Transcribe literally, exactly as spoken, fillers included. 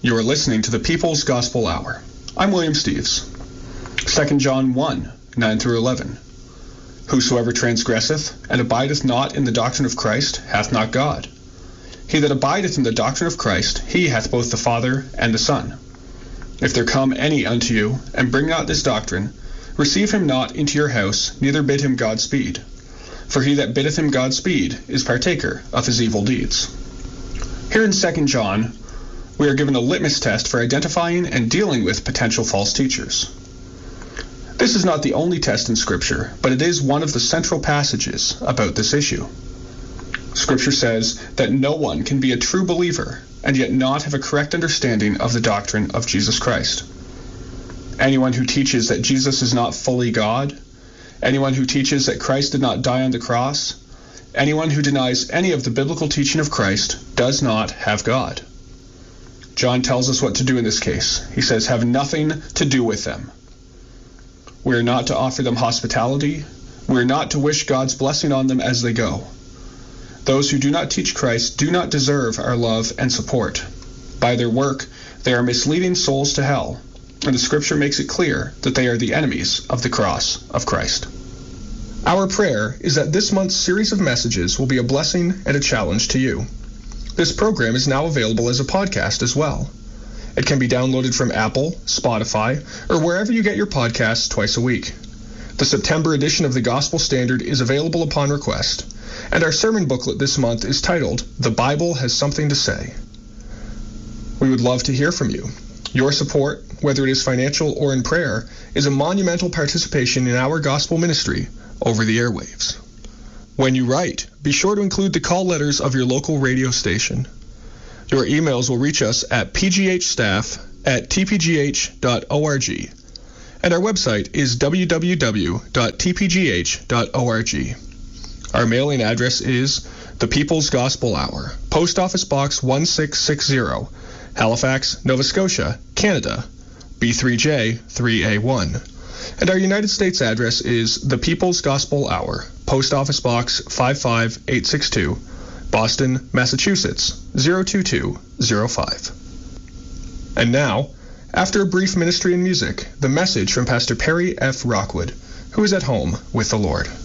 You are listening to the People's Gospel Hour. I'm William Steves. Second John one, nine through eleven. Whosoever transgresseth and abideth not in the doctrine of Christ hath not God. He that abideth in the doctrine of Christ, he hath both the Father and the Son. If there come any unto you, and bring not this doctrine, receive him not into your house, neither bid him Godspeed. For he that biddeth him Godspeed is partaker of his evil deeds. Here in Second John, we are given a litmus test for identifying and dealing with potential false teachers. This is not the only test in Scripture, but it is one of the central passages about this issue. Scripture says that no one can be a true believer and yet not have a correct understanding of the doctrine of Jesus Christ. Anyone who teaches that Jesus is not fully God, anyone who teaches that Christ did not die on the cross, anyone who denies any of the biblical teaching of Christ does not have God. John tells us what to do in this case. He says, have nothing to do with them. We are not to offer them hospitality. We are not to wish God's blessing on them as they go. Those who do not teach Christ do not deserve our love and support. By their work, they are misleading souls to hell, and the Scripture makes it clear that they are the enemies of the cross of Christ. Our prayer is that this month's series of messages will be a blessing and a challenge to you. This program is now available as a podcast as well. It can be downloaded from Apple, Spotify, or wherever you get your podcasts twice a week. The September edition of the Gospel Standard is available upon request, and our sermon booklet this month is titled, The Bible Has Something to Say. We would love to hear from you. Your support, whether it is financial or in prayer, is a monumental participation in our gospel ministry over the airwaves. When you write, be sure to include the call letters of your local radio station. Your emails will reach us at p g h staff at t p g h dot org, and our website is w w w dot t p g h dot org. Our mailing address is The People's Gospel Hour, Post Office Box one six six zero, Halifax, Nova Scotia, Canada, B three J three A one. And our United States address is The People's Gospel Hour, Post Office Box five five eight six two, Boston, Massachusetts, zero two two zero five. And now, after a brief ministry and music, the message from Pastor Perry F. Rockwood, who is at home with the Lord.